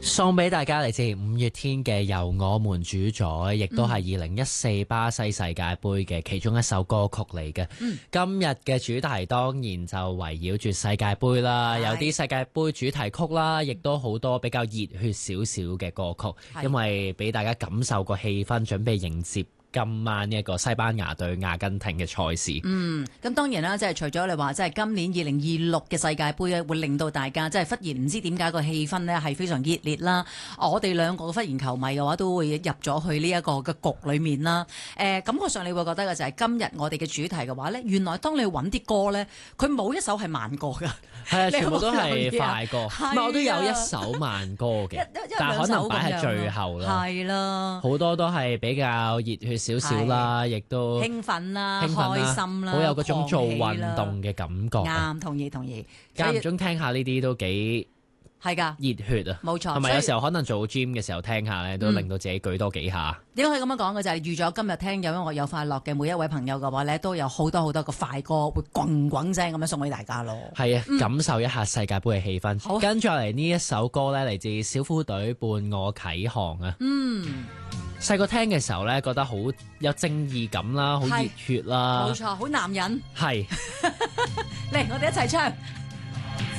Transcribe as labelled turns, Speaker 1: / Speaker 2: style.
Speaker 1: 送俾大家嚟自五月天嘅由我們主宰，亦都係2014巴西世界盃嘅其中一首歌曲嚟嘅。今日嘅主題當然就圍繞住世界盃啦，有啲世界盃主題曲啦，亦都好多比較熱血少少嘅歌曲，因為俾大家感受個氣氛，準備迎接今晚呢一個西班牙對阿根廷嘅賽事。
Speaker 2: 咁當然啦，即係除咗你話，即係今年2026嘅世界盃咧，會令到大家即係忽然唔知點解個氣氛呢係非常熱烈啦。我哋兩個忽然球迷嘅話，都會入咗去呢一個嘅局裏面啦。感覺上你會覺得嘅就係今日我哋嘅主題嘅話呢，原來當你揾啲歌呢，佢冇一首係慢歌㗎。
Speaker 1: 係啊，全部都係快歌。我都有一首慢歌嘅，但係可能擺喺最後啦。係啦，好多都係比較熱血少少啦，亦都
Speaker 2: 興奮啦、開心啦，
Speaker 1: 好有嗰種做運動嘅感覺。
Speaker 2: 啱，同意。
Speaker 1: 間唔中聽下呢啲都幾
Speaker 2: 係㗎，
Speaker 1: 熱血啊！
Speaker 2: 冇錯，
Speaker 1: 同埋有時候可能做 gym 嘅時候聽下咧，都令到自己舉多幾下。
Speaker 2: 點解可以咁樣講嘅就係預咗今日聽有音樂有快樂嘅每一位朋友嘅話咧，都有好多個快歌會滾滾聲咁樣送俾大家咯。
Speaker 1: 係啊，感受一下世界盃嘅氣氛。好，跟住落嚟呢一首歌咧，嚟自小虎隊伴我啟航啊。細個聽嘅時候咧，覺得好有正義感啦，好熱血啦。
Speaker 2: 冇錯，好男人。
Speaker 1: 係，
Speaker 2: 嚟我哋一齊唱。